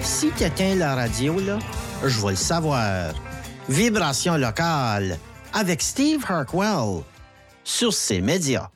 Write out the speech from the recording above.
Si t'éteins la radio, là, je vais le savoir. Vibration locale avec Steve Harkwell sur ces médias.